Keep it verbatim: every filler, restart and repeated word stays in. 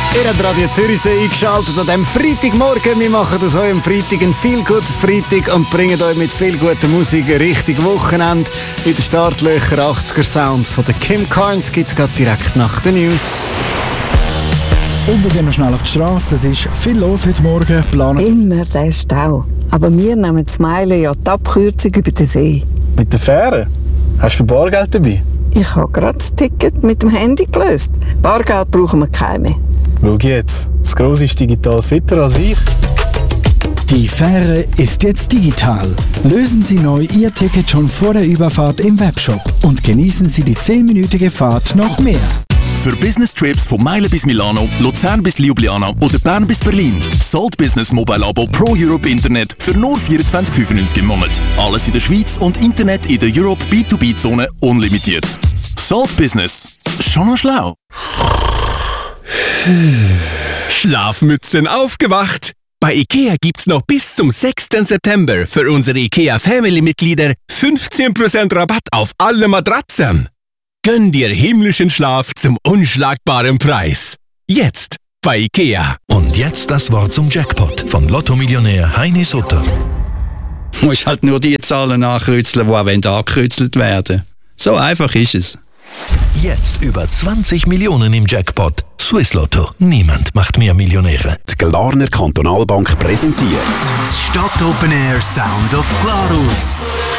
Ihr habt Radio Zürichsee eingeschaltet an diesem Freitagmorgen. Wir machen aus eurem Freitag einen Feel-Good-Freitag und bringen euch mit viel guter Musik richtig Wochenende. In den Startlöchern achtziger-Sound von der Kim Carnes gibt es gerade direkt nach den News. Und wir gehen noch schnell auf die Straße. Es ist viel los heute Morgen. Planen Immer der Stau. Aber wir nehmen zum Meilen ja die Abkürzung über den See. mit der Fähre. Hast du Bargeld dabei? Ich habe gerade das Ticket mit dem Handy gelöst. Bargeld brauchen wir keine mehr. Schau jetzt, das Grosse ist digital fitter als ich. Die Fähre ist jetzt digital. Lösen Sie neu Ihr Ticket schon vor der Überfahrt im Webshop und genießen Sie die zehnminütige Fahrt noch mehr. Für Business-Trips von Meilen bis Milano, Luzern bis Ljubljana oder Bern bis Berlin. Salt Business Mobile Abo Pro Europe Internet für nur vierundzwanzig fünfundneunzig im Monat. Alles in der Schweiz und Internet in der Europe B zwei B-Zone unlimitiert. Salt Business. Schon noch schlau. Schlafmützen aufgewacht! Bei IKEA gibt's noch bis zum sechsten September für unsere IKEA Family-Mitglieder fünfzehn Prozent Rabatt auf alle Matratzen. Gönn dir himmlischen Schlaf zum unschlagbaren Preis. Jetzt bei IKEA. Und jetzt das Wort zum Jackpot von Lotto-Millionär Heini Sutter. Du musst halt nur die Zahlen nachkreuzeln, die auch angekreuzelt werden. So einfach ist es. Jetzt über zwanzig Millionen im Jackpot. Swiss Lotto. Niemand macht mehr Millionäre. Die Glarner Kantonalbank präsentiert das Stadt Open Air Sound of Glarus.